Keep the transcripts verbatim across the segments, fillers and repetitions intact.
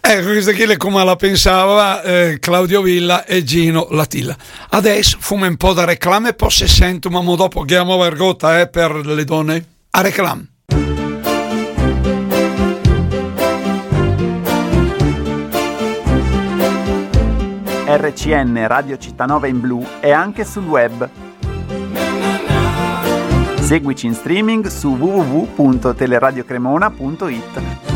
Ecco, questa qui è come la pensava eh, Claudio Villa e Gino Latilla. Adesso fumo un po' da reclame e poi se sento, ma dopo che amo vergotta eh, per le donne. A reclame. R C N Radio Cittanova in blu è anche sul web. Seguici in streaming su w w w punto teleradiocremona punto it.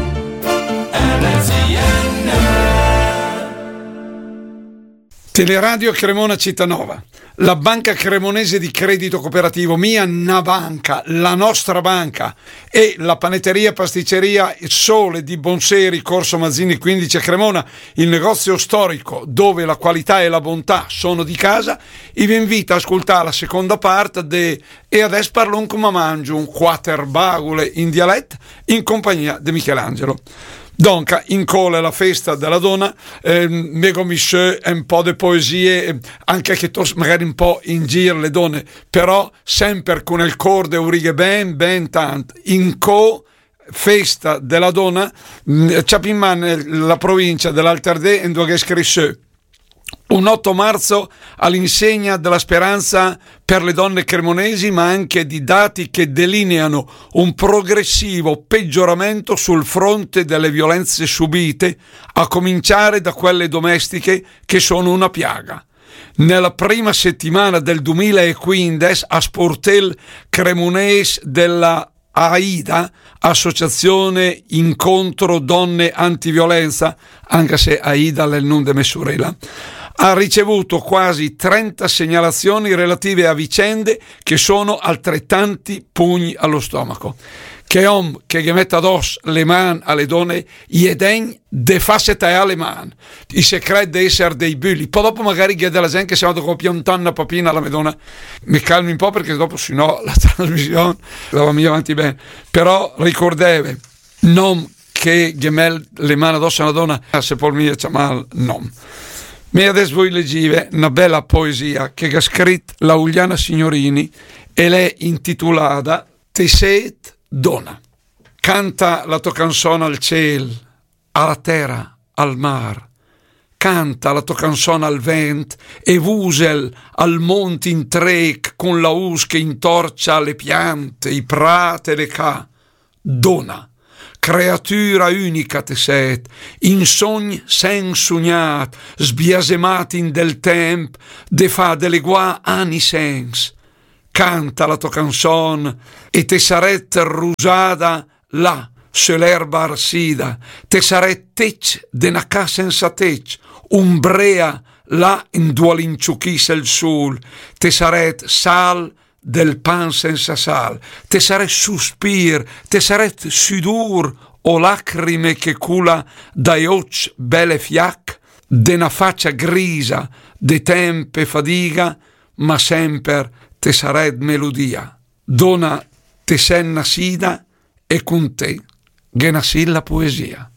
Teleradio Cremona Cittanova, la banca cremonese di credito cooperativo, mia na banca, la nostra banca, e la panetteria pasticceria Sole di Bonseri, Corso Mazzini quindici a Cremona, il negozio storico dove la qualità e la bontà sono di casa. E vi invito a ascoltare la seconda parte de E adesso parlo come mangio un quater bagule in dialetto in compagnia di Michelangelo. Donca, in cola la festa della donna, eh, mego monsieur un po' di poesie, anche che tos magari un po' in giro le donne, però sempre con il corde urighe ben, ben tanto. In co festa della donna, c'è in mano la provincia dell'Altardè in due che scrisse un otto marzo all'insegna della speranza per le donne cremonesi, ma anche di dati che delineano un progressivo peggioramento sul fronte delle violenze subite, a cominciare da quelle domestiche che sono una piaga. Nella prima settimana del duemilaquindici a Sportel Cremonese della AIDA, Associazione Incontro Donne Antiviolenza, anche se AIDA è il nome di Messurela, ha ricevuto quasi trenta segnalazioni relative a vicende che sono altrettanti pugni allo stomaco. Che om che gli mette addosso le mani alle donne, gli den de fassete alle mani. I segreti di essere dei bulli. Poi dopo magari chiede alla gente che siamo come piantando papina alla Madonna. Mi calmi un po' perché dopo sennò la trasmissione la va mica avanti bene. Però ricordate, non che gli mette le mani addosso alla donna, se poi mi c'è mal, non. Mi adesso voi leggive una bella poesia che ha scritto la Uliana Signorini e l'è intitolata Teset Dona. Canta la tua canzone al cielo, alla terra, al mar. Canta la tua canzone al vento e vusel al monte in trec con la us che intorcia le piante, i prati e le ca. Dona. Creatura unica te set, in sogni sen sognat, sbiasemati in del temp, de fa delle gua anni sens. Canta la tua canzone e te saret rusada là, sull'erba arsida, te saret tec de na ca senza tec, umbrea là in duolinciuchisse il sul, te saret sal del pan senza sal, te saret suspir, te saret sudur o lacrime che cula dai occhi belle fiac, de na faccia grisa, de tempe fadiga, ma sempre te saret melodia. Dona te sen nasida e con te che nasì la poesia.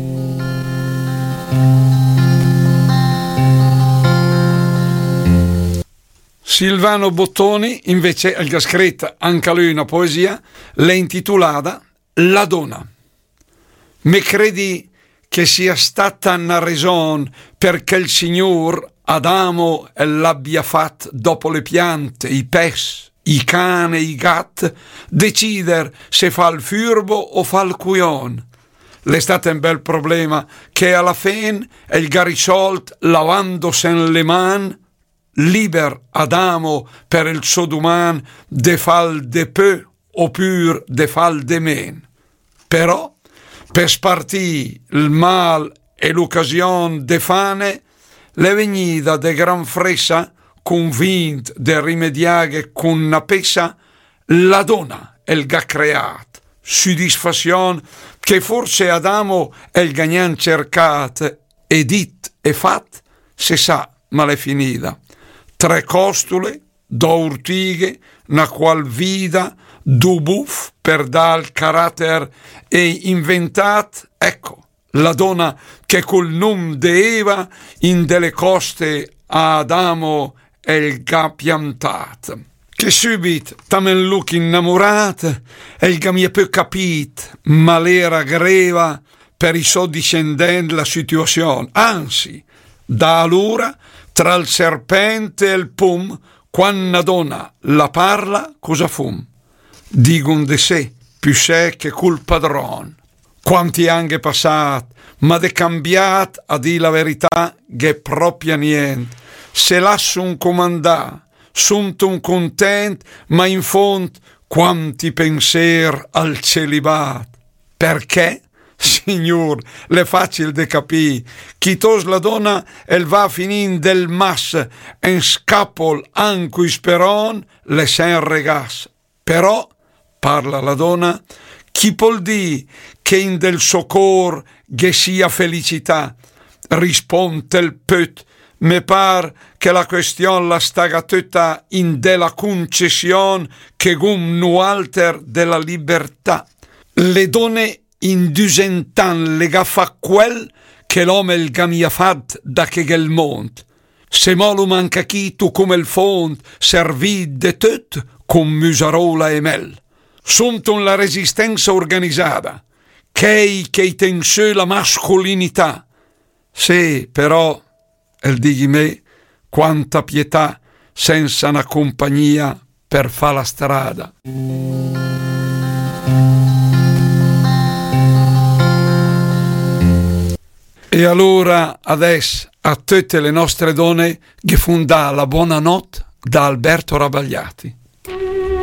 Silvano Bottoni invece ha scritto anche lui una poesia, l'è intitolata La donna. Me credi che sia stata una ragione perché il Signor Adamo l'abbia fatto dopo le piante, i pes, i cane, i gat, decider se fa il furbo o fa il cuion. L'è stato un bel problema che alla fine il garisolt lavandosen le mani liber Adamo per il soduman de fal de peu o pur de fal de men. Però per spartì il mal e l'occasione de fane le venida de gran fressa convint de rimediare con una pessa la donna el ga creat soddisfazione che forse Adamo el gagnan cercat e dit e fat se sa ma l'è finita. Tre costole, do urtighe, na qual vida, du buff per dal carattere e inventat, ecco, la donna che col num de Eva in delle coste a Adamo el ga piantat. Che subit tamen luc innamorat, el ga mie peu capit, ma l'era greva, per i soddiscendenti la situazione, anzi, da allora tra il serpente e il pum, quando una donna la parla, cosa fum? Digun de sé, più sé che col padron. Quanti anni passati, ma de cambiat a dire la verità che proprio niente. Se lascio un comandà, sunt un content, ma in fondo quanti pensier al celibat. Perché? Signor, le facile de capì. Chi tos la donna el va finin del mas en scapol anco isperon le sen regas. Però, parla la donna, chi pol di che in del socor che sia felicità? Risponde il put, me par che la questione la staga tutta in della concessione che gum nu alter della libertà. Le donne in dusentan lega fa quel che l'uomo il gamia fat da che il mont. Se molu manca chi tu come il fond servì de tut con musarola e mel. Sunt la resistenza organizzata, chei che tense la mascolinità. Sì, però, el dighi me, quanta pietà senza una compagnia per fa la strada. E allora adesso a tutte le nostre donne che funda la buonanotte da Alberto Rabagliati.